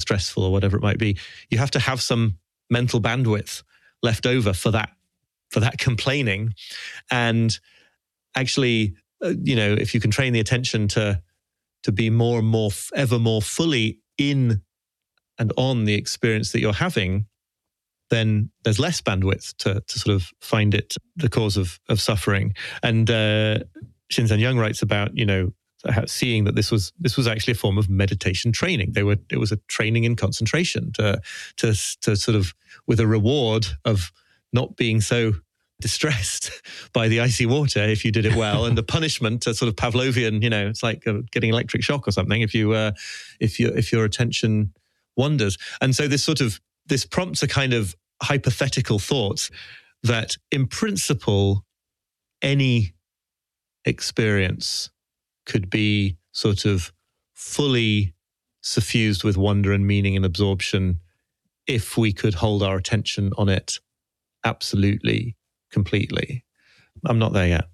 stressful or whatever it might be, you have to have some mental bandwidth left over for that complaining. And actually, if you can train the attention to be more and more, ever more fully in and on the experience that you're having, then there's less bandwidth to sort of find it the cause of suffering. And Shinzen Young writes about, seeing that this was actually a form of meditation training. It was a training in concentration to sort of, with a reward of not being so distressed by the icy water if you did it well, and the punishment, a sort of Pavlovian, it's like getting electric shock or something if your attention wanders. And so this prompts a kind of hypothetical thought that in principle any experience could be sort of fully suffused with wonder and meaning and absorption if we could hold our attention on it absolutely, completely. I'm not there yet.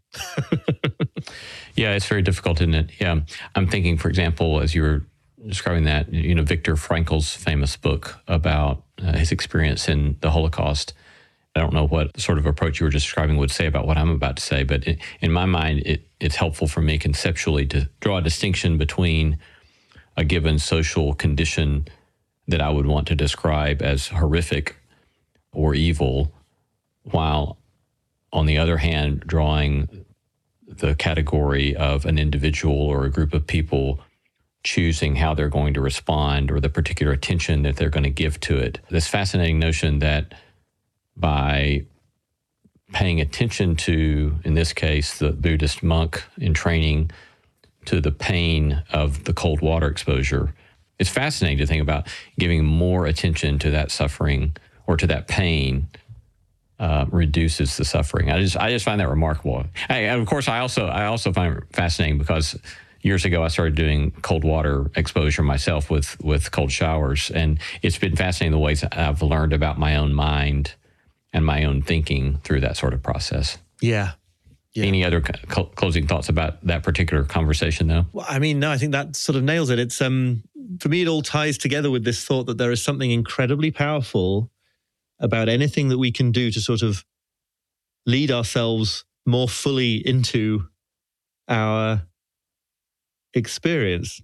Yeah, it's very difficult, isn't it? Yeah. I'm thinking, for example, as you were describing that, Viktor Frankl's famous book about his experience in the Holocaust. I don't know what sort of approach you were describing would say about what I'm about to say, but in my mind, it's helpful for me conceptually to draw a distinction between a given social condition that I would want to describe as horrific or evil, while on the other hand, drawing the category of an individual or a group of people choosing how they're going to respond or the particular attention that they're going to give to it. This fascinating notion that by paying attention to, in this case, the Buddhist monk in training, to the pain of the cold water exposure, it's fascinating to think about giving more attention to that suffering or to that pain reduces the suffering. I just find that remarkable. Of course, I also find it fascinating because years ago I started doing cold water exposure myself with cold showers, and it's been fascinating the ways I've learned about my own mind and my own thinking through that sort of process. Yeah. Any other closing thoughts about that particular conversation, though? Well, I mean, no, I think that sort of nails it. It's for me, it all ties together with this thought that there is something incredibly powerful about anything that we can do to sort of lead ourselves more fully into our experience.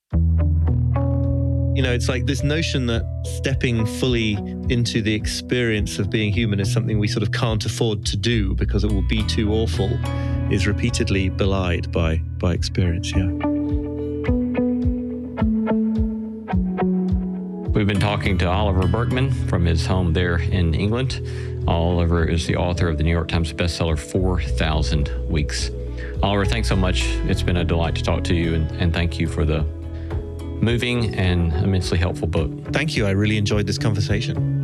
It's like this notion that stepping fully into the experience of being human is something we sort of can't afford to do because it will be too awful, is repeatedly belied by experience, yeah. We've been talking to Oliver Burkeman from his home there in England. Oliver is the author of the New York Times bestseller, 4,000 Weeks. Oliver, thanks so much. It's been a delight to talk to you, and thank you for the moving and immensely helpful book. Thank you. I really enjoyed this conversation.